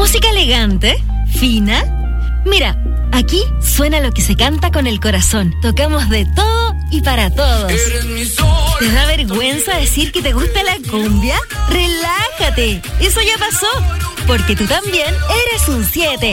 Música elegante, fina. Mira, aquí suena lo que se canta con el corazón. Tocamos de todo y para todos. ¿Te da vergüenza decir que te gusta la cumbia? ¡Relájate! Eso ya pasó, porque tú también eres un 7.